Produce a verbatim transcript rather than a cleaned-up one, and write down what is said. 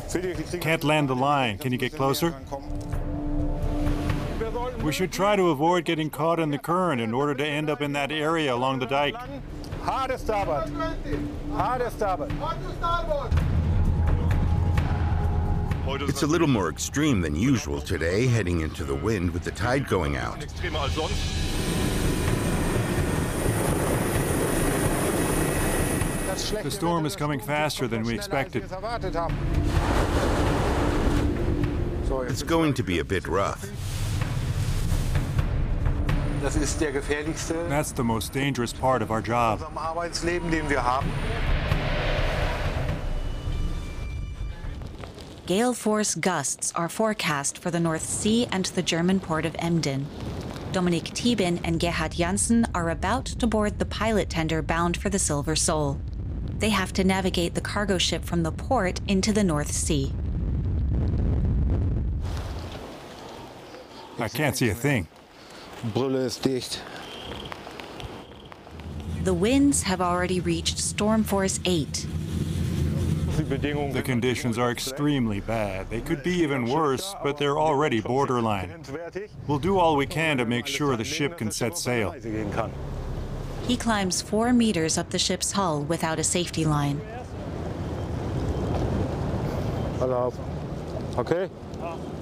Can't land the line. Can you get closer? We should try to avoid getting caught in the current in order to end up in that area along the dike. Hard starboard. Hard starboard. It's a little more extreme than usual today, heading into the wind with the tide going out. The storm is coming faster than we expected. It's going to be a bit rough. That's the most dangerous part of our job. Gale force gusts are forecast for the North Sea and the German port of Emden. Dominik Thieben and Gerhard Janssen are about to board the pilot tender bound for the Silver Soul. They have to navigate the cargo ship from the port into the North Sea. I can't see a thing. Brille ist dicht. The winds have already reached storm force eight. The conditions are extremely bad. They could be even worse, but they're already borderline. We'll do all we can to make sure the ship can set sail. He climbs four meters up the ship's hull without a safety line. Hello. Okay.